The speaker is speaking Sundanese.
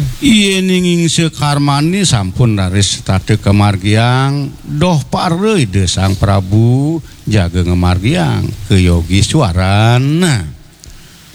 Ieu ninging Sekarmani sampun laris tade kemargiang doh pareuy de Sang Prabu jaga ngemargiang ke Yogi Suarana.